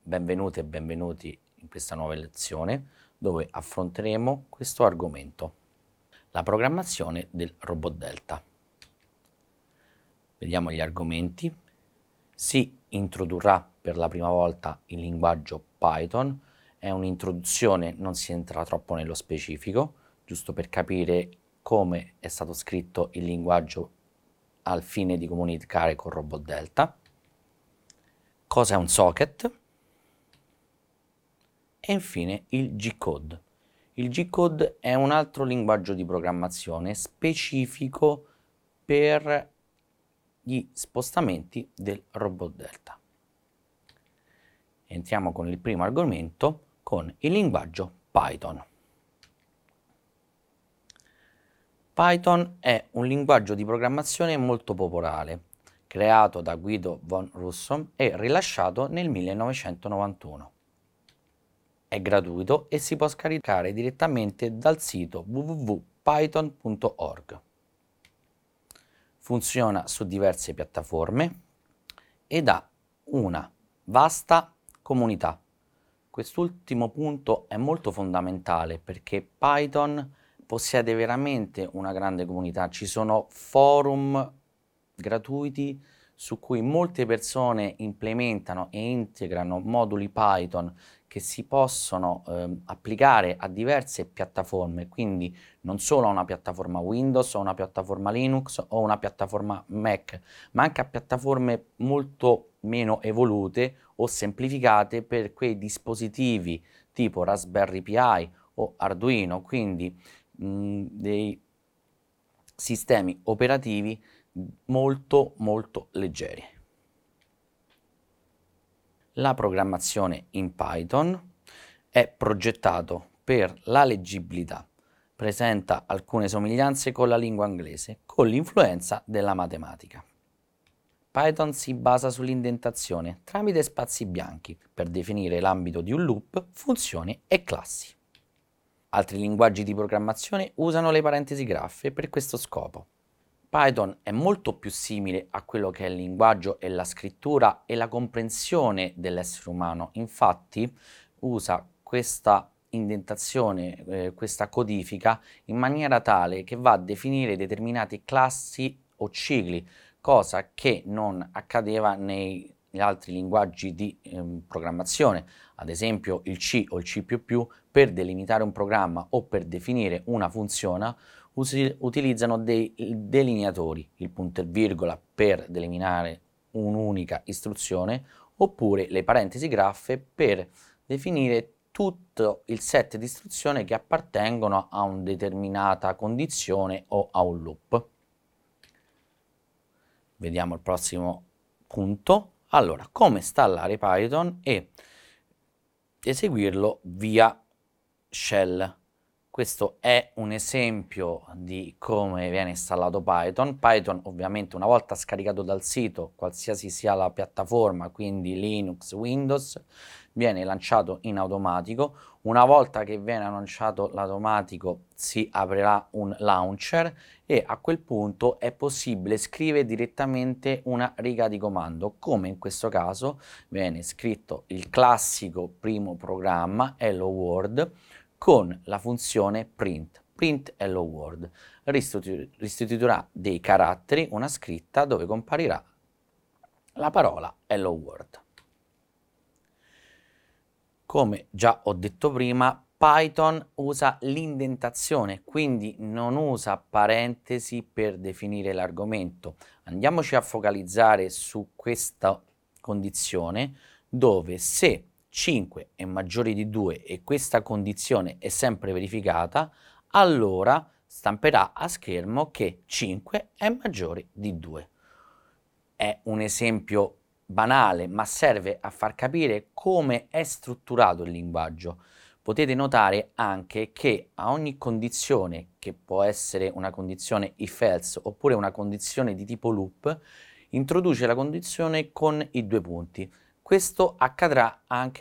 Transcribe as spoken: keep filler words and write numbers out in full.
benvenute e benvenuti in questa nuova lezione dove affronteremo questo argomento, la programmazione del robot Delta. Vediamo gli argomenti. Si introdurrà per la prima volta il linguaggio Python, è un'introduzione, non si entra troppo nello specifico, giusto per capire come è stato scritto il linguaggio al fine di comunicare con robot Delta, cosa è un socket e infine il G-code. Il G-code è un altro linguaggio di programmazione specifico per gli spostamenti del robot Delta. Entriamo con il primo argomento, con il linguaggio Python. Python è un linguaggio di programmazione molto popolare, creato da Guido von Rossum e rilasciato nel millenovecentonovantuno. È gratuito e si può scaricare direttamente dal sito w w w punto python punto org. Funziona su diverse piattaforme ed ha una vasta comunità. Quest'ultimo punto è molto fondamentale perché Python possiede veramente una grande comunità. Ci sono forum gratuiti su cui molte persone implementano e integrano moduli Python che si possono eh, applicare a diverse piattaforme, quindi non solo a una piattaforma Windows o una piattaforma Linux o una piattaforma Mac, ma anche a piattaforme molto meno evolute o semplificate per quei dispositivi tipo Raspberry Pi o Arduino, quindi mh, dei sistemi operativi molto molto leggeri. La programmazione in Python è progettato per la leggibilità, presenta alcune somiglianze con la lingua inglese, con l'influenza della matematica. Python si basa sull'indentazione tramite spazi bianchi per definire l'ambito di un loop, funzioni e classi. Altri linguaggi di programmazione usano le parentesi graffe per questo scopo. Python è molto più simile a quello che è il linguaggio e la scrittura e la comprensione dell'essere umano. Infatti usa questa indentazione, eh, questa codifica in maniera tale che va a definire determinate classi o cicli, cosa che non accadeva nei negli altri linguaggi di eh, programmazione. Ad esempio il C o il C più più, per delimitare un programma o per definire una funzione, utilizzano dei delineatori, il punto e virgola per delimitare un'unica istruzione, oppure le parentesi graffe per definire tutto il set di istruzioni che appartengono a una determinata condizione o a un loop. Vediamo il prossimo punto. Allora, come installare Python e eseguirlo via shell. Questo è un esempio di come viene installato Python. Python ovviamente una volta scaricato dal sito, qualsiasi sia la piattaforma, quindi Linux, Windows, viene lanciato in automatico. Una volta che viene lanciato l'automatico si aprirà un launcher e a quel punto è possibile scrivere direttamente una riga di comando, come in questo caso viene scritto il classico primo programma Hello World con la funzione print, print Hello World, restituirà dei caratteri, una scritta dove comparirà la parola Hello World. Come già ho detto prima, Python usa l'indentazione, quindi non usa parentesi per definire l'argomento. Andiamoci a focalizzare su questa condizione dove se cinque è maggiore di due e questa condizione è sempre verificata, allora stamperà a schermo che cinque è maggiore di due. È un esempio banale, ma serve a far capire come è strutturato il linguaggio. Potete notare anche che a ogni condizione, che può essere una condizione if-else oppure una condizione di tipo loop, introduce la condizione con i due punti. Questo accadrà anche